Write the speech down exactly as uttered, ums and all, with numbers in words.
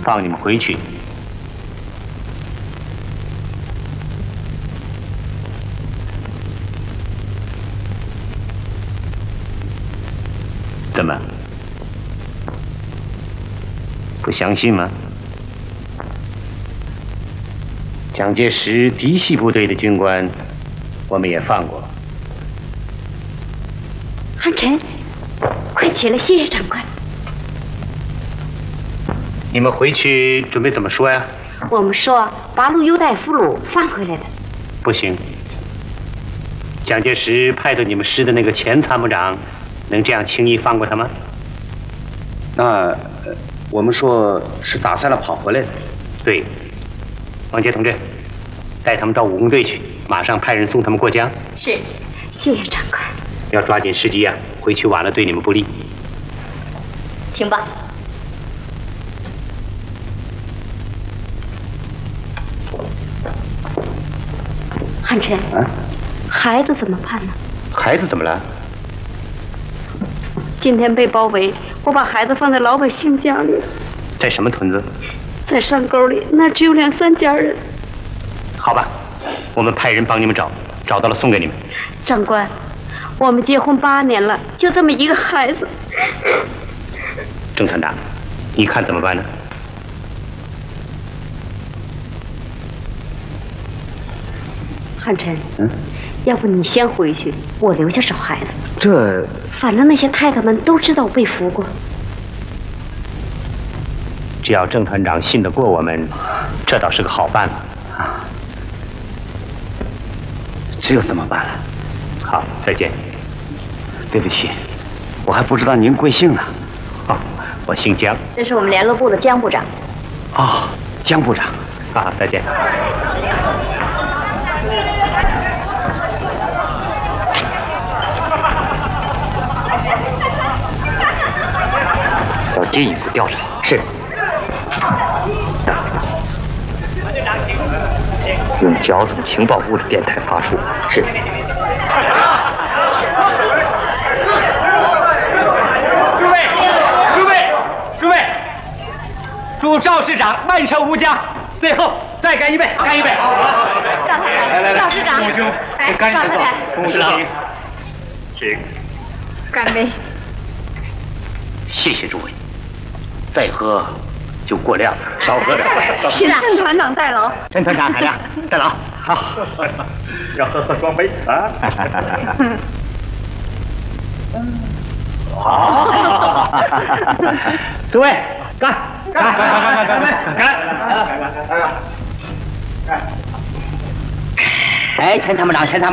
放你们回去。怎么？不相信吗？蒋介石嫡系部队的军官，我们也放过。 汉臣，快起来，谢谢长官。 你们回去准备怎么说呀？ 我们说八路优待俘虏放回来的。 不行，蒋介石派到你们师的那个前参谋长，能这样轻易放过他吗？ 那、呃、我们说是打散了跑回来的。 对，王杰同志，带他们到武工队去，马上派人送他们过江。 是，谢谢长官。 要抓紧时机啊，回去晚了对你们不利。 请吧。汉臣， 啊， 孩子怎么办呢？ 孩子怎么了？ 今天被包围，我把孩子放在老百姓家里， 在什么屯子？ 在山沟里，那只有两三家人。 好吧，我们派人帮你们找，找到了送给你们。 长官，我们结婚八年了，就这么一个孩子。 郑团长，你看怎么办呢？ 汉臣， 嗯， 要不你先回去，我留下找孩子。 这反正那些太太们都知道我被俘过。 只要郑团长信得过我们，这倒是个好办法啊。只有这么办了。 好，再见。 对不起，我还不知道您贵姓呢。 哦，我姓江。 这是我们联络部的江部长。 哦，江部长。 啊，再见。 要进一步调查。是。用剿总情报部的电台发出。是。 诸位，诸位，诸位，祝赵市长万寿无疆。最后再干一杯，干一杯！ 赵太太，赵市长， 父兄，干一杯！副市长，请干杯！ 谢谢诸位，再喝就过量了，少喝点。 请郑团长代劳。 郑团长，海亮，代劳。好， 要喝喝双杯啊！ 好，诸位，干！干！干！干！干！干！干！干！ 哎，钱参谋长，钱参谋长。